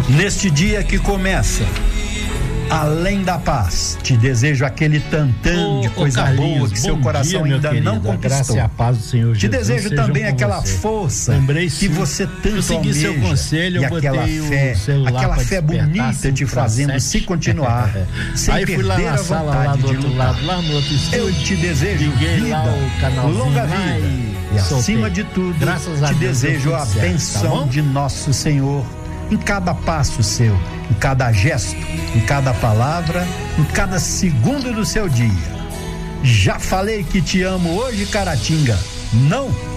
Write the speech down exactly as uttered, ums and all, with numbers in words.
Neste dia que começa, além da paz, te desejo aquele tantão de coisa ô, Carlinhos, boa que seu coração dia, ainda querido, não conquistou. A graça e a paz do Senhor te Jesus desejo também aquela você. força Lembrei, que você tanto eu segui almeja, seu conselho, e eu aquela botei fé, o celular aquela pra fé despertar, bonita assim, te pra fazendo sete. se continuar, sem Aí fui lá perder na a sala, vontade lá do de outro lutar. lado, lá no outro estúdio. Eu te desejo liguei vida, lá o canalzinho longa lá vida e, e soltei. acima de tudo, Graças a te Deus, desejo deu a tudo certo, bênção tá bom? de nosso Senhor em cada passo seu, em cada gesto, em cada palavra, em cada segundo do seu dia. Já falei que te amo hoje, Caratinga. Não